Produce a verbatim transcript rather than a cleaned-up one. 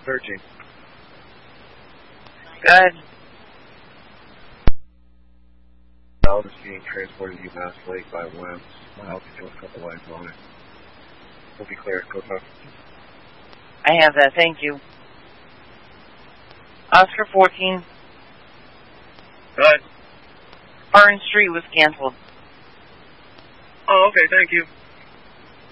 Searching. Good. Dallas is being transported to UMass Lake by W E M S. My altitude a couple lights on it. We'll be clear. Go talk. I have that, thank you. Oscar fourteen. Good. Burn Street was canceled. Oh, okay, thank you.